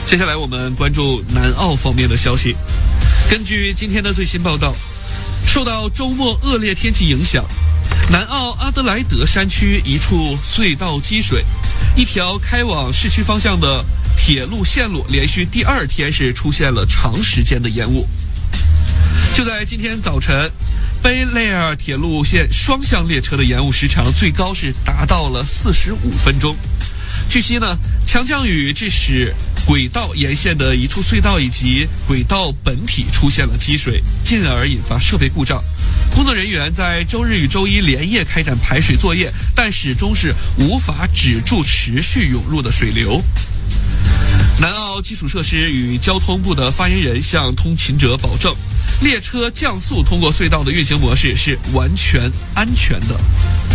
接下来我们关注南澳方面的消息。根据今天的最新报道，受到周末恶劣天气影响，南澳阿德莱德山区一处隧道积水，一条开往市区方向的铁路线路连续第2天是出现了长时间的延误。就在今天早晨，贝雷尔铁路线双向列车的延误时长最高是达到了45分钟。据悉呢，强降雨致使轨道沿线的一处隧道以及轨道本体出现了积水，进而引发设备故障。工作人员在周日与周一连夜开展排水作业，但始终是无法止住持续涌入的水流。南澳基础设施与交通部的发言人向通勤者保证，列车降速通过隧道的运行模式是完全安全的。